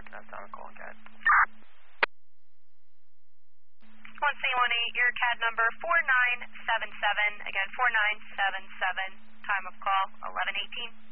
That's on call, CAD. 1C18, your CAD number 4977, again 4977, time of call 11:18.